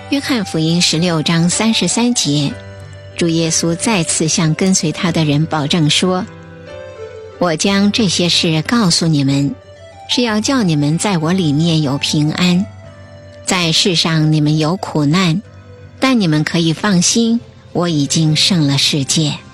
约翰福音16章33节，主耶稣再次向跟随他的人保证说，我将这些事告诉你们，是要叫你们在我里面有平安。在世上你们有苦难，但你们可以放心，我已经胜了世界。